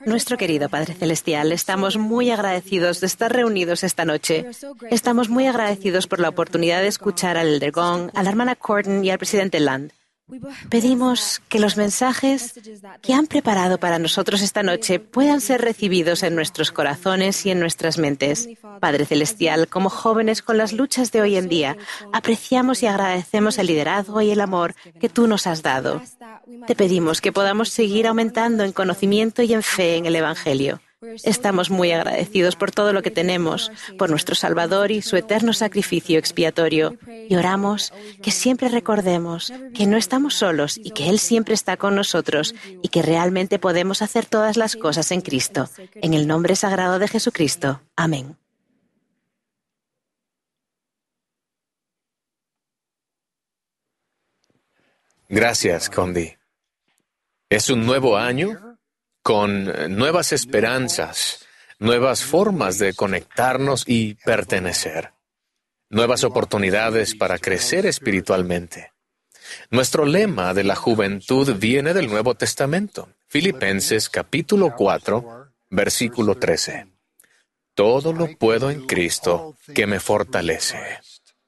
Nuestro querido Padre Celestial, estamos muy agradecidos de estar reunidos esta noche. Estamos muy agradecidos por la oportunidad de escuchar al Elder Gong, a la hermana Corden y al presidente Land. Pedimos que los mensajes que han preparado para nosotros esta noche puedan ser recibidos en nuestros corazones y en nuestras mentes. Padre Celestial, como jóvenes con las luchas de hoy en día, apreciamos y agradecemos el liderazgo y el amor que tú nos has dado. Te pedimos que podamos seguir aumentando en conocimiento y en fe en el Evangelio. Estamos muy agradecidos por todo lo que tenemos, por nuestro Salvador y su eterno sacrificio expiatorio. Y oramos que siempre recordemos que no estamos solos y que Él siempre está con nosotros y que realmente podemos hacer todas las cosas en Cristo. En el nombre sagrado de Jesucristo. Amén. Gracias, Condi. Es un nuevo año con nuevas esperanzas, nuevas formas de conectarnos y pertenecer, nuevas oportunidades para crecer espiritualmente. Nuestro lema de la juventud viene del Nuevo Testamento, Filipenses capítulo 4, versículo 13. Todo lo puedo en Cristo que me fortalece.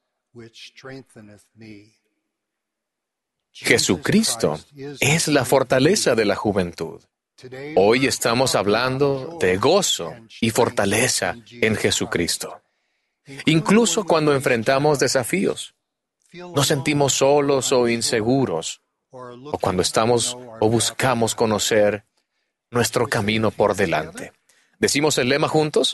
Jesucristo es la fortaleza de la juventud. Hoy estamos hablando de gozo y fortaleza en Jesucristo. Incluso cuando enfrentamos desafíos, nos sentimos solos o inseguros, o cuando estamos o buscamos conocer nuestro camino por delante. ¿Decimos el lema juntos?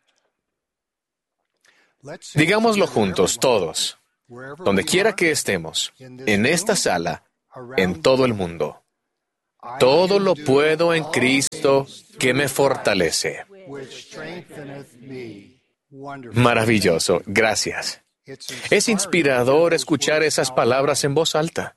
Digámoslo juntos, todos, donde quiera que estemos, en esta sala, en todo el mundo. Todo lo puedo en Cristo que me fortalece. Maravilloso, gracias. Es inspirador escuchar esas palabras en voz alta.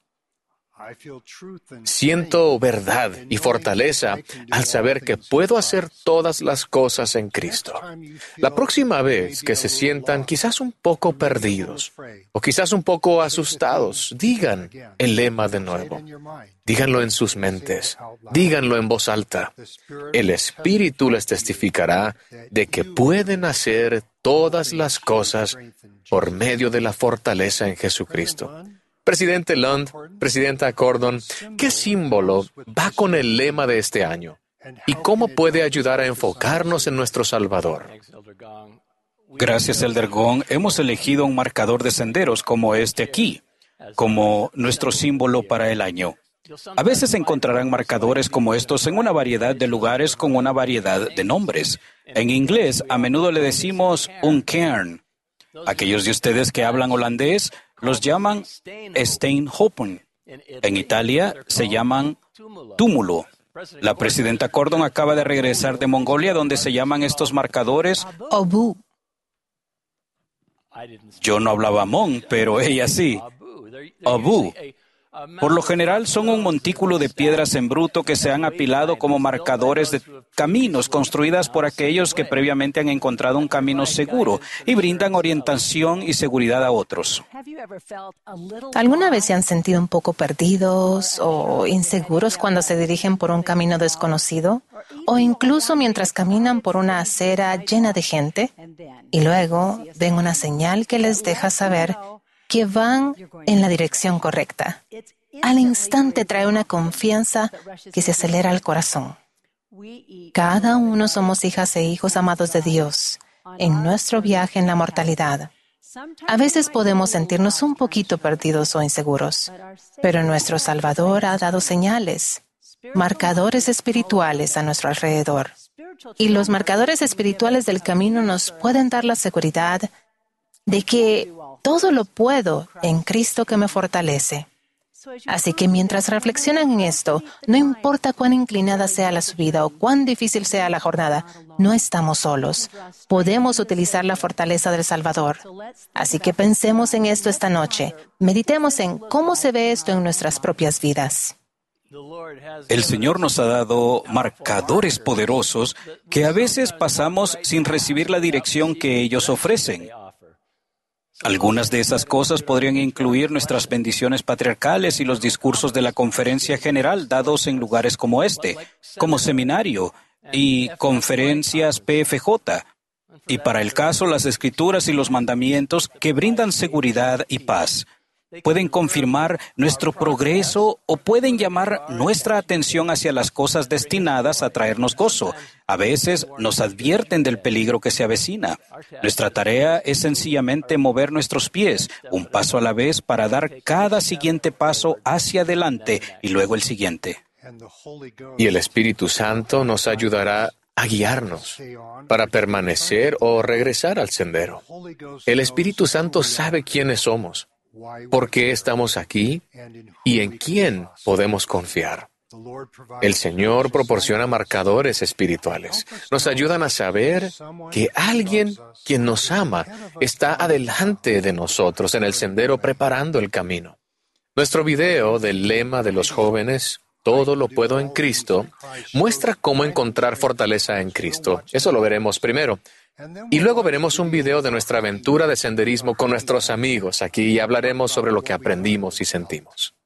Siento verdad y fortaleza al saber que puedo hacer todas las cosas en Cristo. La próxima vez que se sientan quizás un poco perdidos o quizás un poco asustados, digan el lema de nuevo. Díganlo en sus mentes. Díganlo en voz alta. El Espíritu les testificará de que pueden hacer todas las cosas por medio de la fortaleza en Jesucristo. Presidente Lund, Presidenta Cordon, ¿qué símbolo va con el lema de este año? ¿Y cómo puede ayudar a enfocarnos en nuestro Salvador? Gracias, Elder Gong. Hemos elegido un marcador de senderos como este aquí, como nuestro símbolo para el año. A veces encontrarán marcadores como estos en una variedad de lugares con una variedad de nombres. En inglés, a menudo le decimos un cairn. Aquellos de ustedes que hablan holandés los llaman steenhopen. En Italia se llaman túmulo. La presidenta Cordon acaba de regresar de Mongolia, donde se llaman estos marcadores obú. Yo no hablaba Hmong, pero ella sí. Obú. Por lo general son un montículo de piedras en bruto que se han apilado como marcadores de caminos construidas por aquellos que previamente han encontrado un camino seguro y brindan orientación y seguridad a otros. ¿Alguna vez se han sentido un poco perdidos o inseguros cuando se dirigen por un camino desconocido? O incluso mientras caminan por una acera llena de gente y luego ven una señal que les deja saber que van en la dirección correcta. Al instante trae una confianza que se acelera al corazón. Cada uno somos hijas e hijos amados de Dios en nuestro viaje en la mortalidad. A veces podemos sentirnos un poquito perdidos o inseguros, pero nuestro Salvador ha dado señales, marcadores espirituales a nuestro alrededor. Y los marcadores espirituales del camino nos pueden dar la seguridad de que todo lo puedo en Cristo que me fortalece. Así que mientras reflexionan en esto, no importa cuán inclinada sea la subida o cuán difícil sea la jornada, no estamos solos. Podemos utilizar la fortaleza del Salvador. Así que pensemos en esto esta noche. Meditemos en cómo se ve esto en nuestras propias vidas. El Señor nos ha dado marcadores poderosos que a veces pasamos sin recibir la dirección que ellos ofrecen. Algunas de esas cosas podrían incluir nuestras bendiciones patriarcales y los discursos de la conferencia general dados en lugares como este, como seminario, y conferencias PFJ. Y para el caso, las Escrituras y los mandamientos que brindan seguridad y paz. Pueden confirmar nuestro progreso o pueden llamar nuestra atención hacia las cosas destinadas a traernos gozo. A veces nos advierten del peligro que se avecina. Nuestra tarea es sencillamente mover nuestros pies, un paso a la vez, para dar cada siguiente paso hacia adelante y luego el siguiente. Y el Espíritu Santo nos ayudará a guiarnos para permanecer o regresar al sendero. El Espíritu Santo sabe quiénes somos, por qué estamos aquí y en quién podemos confiar. El Señor proporciona marcadores espirituales. Nos ayudan a saber que alguien quien nos ama está adelante de nosotros en el sendero preparando el camino. Nuestro video del lema de los jóvenes, Todo lo puedo en Cristo, muestra cómo encontrar fortaleza en Cristo. Eso lo veremos primero. Y luego veremos un video de nuestra aventura de senderismo con nuestros amigos aquí y hablaremos sobre lo que aprendimos y sentimos.